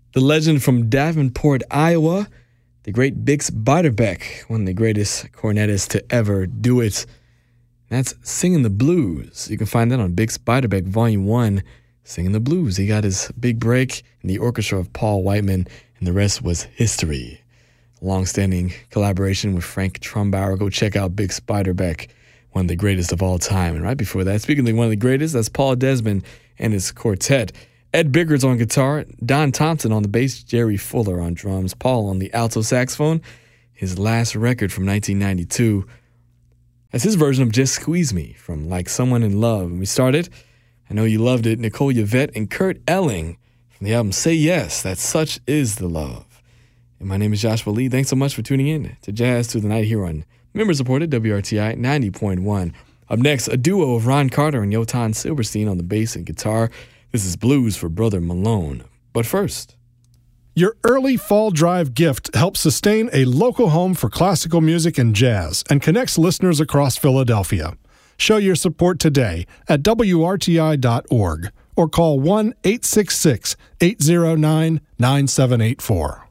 The legend from Davenport, Iowa, the great Bix Beiderbecke, one of the greatest cornetists to ever do it. That's Singing the Blues. You can find that on Bix Beiderbecke, Volume 1, Singing the Blues. He got his big break in the orchestra of Paul Whiteman, and the rest was history. Long-standing collaboration with Frank Trumbauer. Go check out Bix Beiderbecke, one of the greatest of all time. And right before that, speaking of one of the greatest, that's Paul Desmond and his quartet. Ed Biggards on guitar, Don Thompson on the bass, Jerry Fuller on drums, Paul on the alto saxophone. His last record from 1992. That's his version of Just Squeeze Me from Like Someone in Love. And we started, I know you loved it, Nicole Yvette and Kurt Elling from the album Say Yes, That Such Is the Love. And my name is Joshua Lee. Thanks so much for tuning in to Jazz Through the Night here on member-supported WRTI 90.1. Up next, a duo of Ron Carter and Johann Silverstein on the bass and guitar. This is Blues for Brother Malone. But first, your early fall drive gift helps sustain a local home for classical music and jazz and connects listeners across Philadelphia. Show your support today at WRTI.org or call 1-866-809-9784.